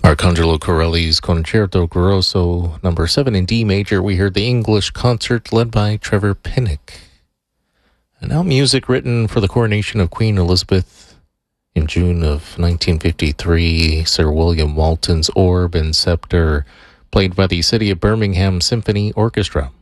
Arcangelo Corelli's Concerto Grosso number 7 in D major. We heard the English concert led by Trevor Pinnock. And now music written for the coronation of Queen Elizabeth in June of 1953. Sir William Walton's Orb and Scepter, played by the City of Birmingham Symphony Orchestra.